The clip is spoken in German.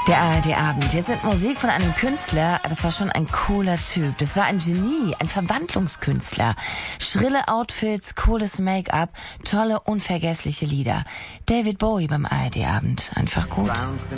Der ARD-Abend. Jetzt sind Musik von einem Künstler, das war schon ein cooler Typ. Das war ein Genie, ein Verwandlungskünstler. Schrille Outfits, cooles Make-up, tolle, unvergessliche Lieder. David Bowie beim ARD-Abend. Einfach gut.